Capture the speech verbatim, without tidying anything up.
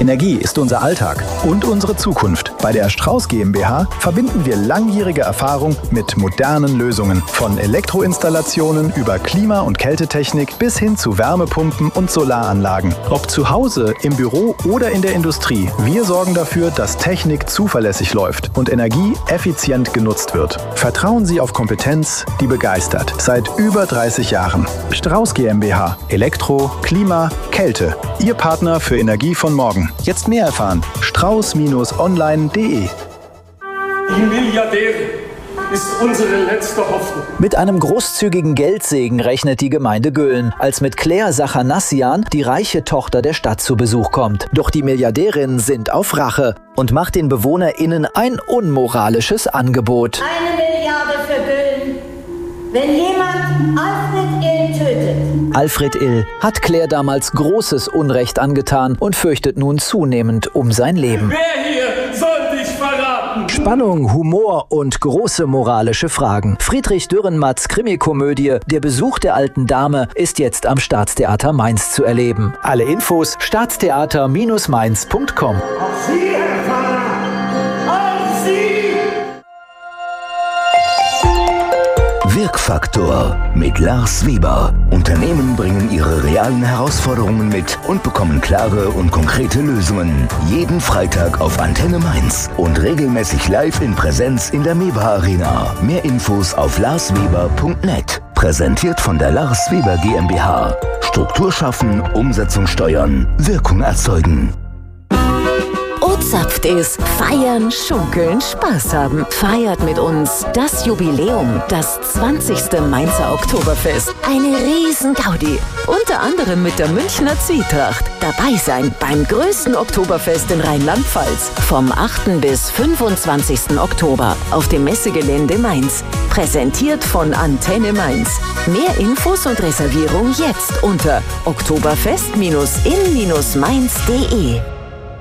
Energie ist unser Alltag und unsere Zukunft. Bei der Strauß GmbH verbinden wir langjährige Erfahrung mit modernen Lösungen. Von Elektroinstallationen über Klima- und Kältetechnik bis hin zu Wärmepumpen und Solaranlagen. Ob zu Hause, im Büro oder in der Industrie, wir sorgen dafür, dass Technik zuverlässig läuft und Energie effizient genutzt wird. Vertrauen Sie auf Kompetenz, die begeistert. Seit über dreißig Jahren. Strauß GmbH. Elektro, Klima, Kälte. Ihr Partner für Energie von morgen. Jetzt mehr erfahren. strauß online punkt de. Die Milliardäre ist unsere letzte Hoffnung. Mit einem großzügigen Geldsegen rechnet die Gemeinde Gölln, als mit Claire Sachanassian die reiche Tochter der Stadt zu Besuch kommt. Doch die Milliardärinnen sind auf Rache und macht den BewohnerInnen ein unmoralisches Angebot. Eine Milliarde für Gölln, wenn jemand Alfred Ill tötet. Alfred Ill hat Claire damals großes Unrecht angetan und fürchtet nun zunehmend um sein Leben. Wer hier soll dich verraten? Spannung, Humor und große moralische Fragen. Friedrich Dürrenmatts Krimikomödie Der Besuch der alten Dame ist jetzt am Staatstheater Mainz zu erleben. Alle Infos staatstheater Mainz punkt com. Auf Sie, Herr Pfarrer! Auf Sie! Wirkfaktor mit Lars Weber. Unternehmen bringen ihre realen Herausforderungen mit und bekommen klare und konkrete Lösungen. Jeden Freitag auf Antenne Mainz und regelmäßig live in Präsenz in der Mewa Arena. Mehr Infos auf lars weber punkt net. Präsentiert von der Lars Weber GmbH. Struktur schaffen, Umsetzung steuern, Wirkung erzeugen. Ozapft ist feiern, schunkeln, Spaß haben. Feiert mit uns das Jubiläum, das zwanzigste Mainzer Oktoberfest. Eine riesen Gaudi. Unter anderem mit der Münchner Zwietracht. Dabei sein beim größten Oktoberfest in Rheinland-Pfalz. Vom achten bis fünfundzwanzigsten Oktober auf dem Messegelände Mainz. Präsentiert von Antenne Mainz. Mehr Infos und Reservierung jetzt unter oktoberfest in mainz punkt de.